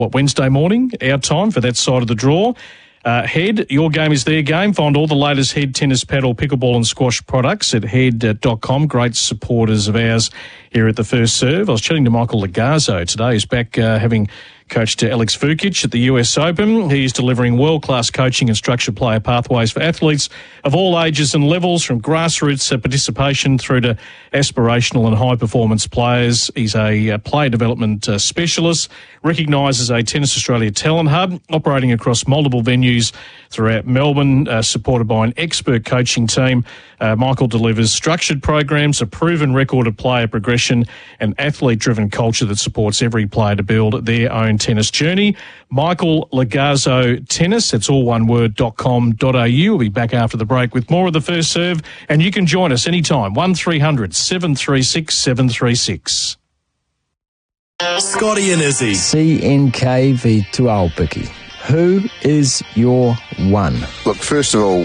Wednesday morning, our time for that side of the draw. Head, your game is their game. Find all the latest Head tennis, paddle, pickleball and squash products at head.com. Great supporters of ours here at the First Serve. I was chatting to Michael Lagazzo today. He's back having coached Alex Vukic at the US Open. He's delivering world-class coaching and structured player pathways for athletes of all ages and levels, from grassroots participation through to aspirational and high-performance players. He's a player development specialist, recognised as a Tennis Australia talent hub, operating across multiple venues throughout Melbourne, supported by an expert coaching team. Michael delivers structured programs, a proven record of player progression, and athlete-driven culture that supports every player to build their own tennis journey. Michael Lagazzo Tennis, that's all one word, .com.au. We'll be back after the break with more of the First Serve, and you can join us anytime, 1300 736 736. Scotty and Izzy. CNK v Tuaupiki. Who is your one? Look, first of all,